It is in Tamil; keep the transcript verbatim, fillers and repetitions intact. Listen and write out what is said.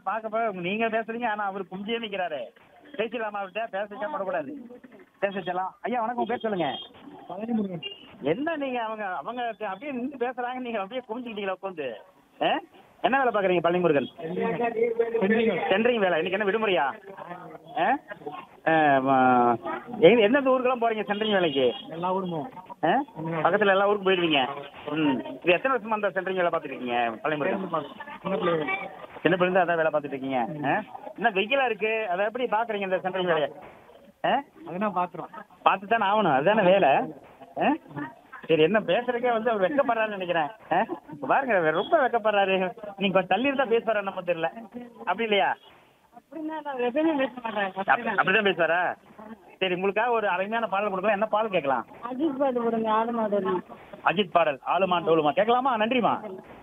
பார்க்க நீங்க பேசுறீங்க, ஆனா அவர் கும்பியே நிக்கிறாரு. பேசலாமா அவர்கிட்ட? பேச போடக்கூடாது. பேசலாம். ஐயா வணக்கம், உங்க பேர் சொல்லுங்க. என்ன நீங்க அவங்க அவங்க அப்படியே நின்று பேசுறாங்க, நீங்க அப்படியே குமிஞ்சுக்கிட்டீங்களா உட்காந்து? என்ன வேலை பாக்குறீங்க பழனிமுருகன்? சென்ட்ரிங் வேலை. இன்னைக்கு என்ன விடுமுறையா? எந்தெந்த ஊருக்கெல்லாம் போறீங்க சென்ட்ரிங் வேலைக்கு? எல்லா ஊருக்கும். பக்கத்துல எல்லா ஊருக்கும் போயிடுவீங்க. ம் இது எத்தனை வருஷமா அந்த சென்ட்ரிங் வேலை பார்த்துட்டு இருக்கீங்க பழனிமுருகன்? சின்ன பிள்ளை அதான் வேலை பார்த்துட்டு இருக்கீங்க. என்ன வெயிலா இருக்கு, அதை எப்படி பாக்குறீங்க இந்த சென்ட்ரிங் வேலையை? அதுதான் பாக்குறோம். பார்த்து தானே ஆகணும், அதுதானே வேலை. சரி, என்ன பேசுறதுக்கே வந்து அவர் வெக்கப்படுறாருன்னு நினைக்கிறேன். பாருங்க ரொம்ப வெக்கப்படுறாரு. நீங்க கொஞ்சம் தள்ளி இருந்தா பேசுவாரா நம்ம தெரியல. அப்படி இல்லையா? அப்படிதான் பேசுவாரா? சரி, உங்களுக்காக ஒரு அருமையான பாடல் கொடுக்கலாம். என்ன பாடல் கேட்கலாம்? அஜித் பாடல் கொடுங்க. ஆளுமா அஜித் பாடல் ஆளுமா டோலுமா கேட்கலாமா? நன்றிமா.